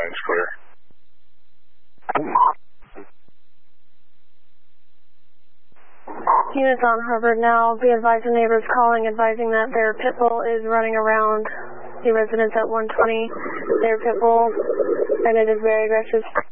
line's clear. Units on Harvard now. Be advised the neighbors calling, advising that their pit bull is running around the residence at 120. Their pit bull, and it is very aggressive.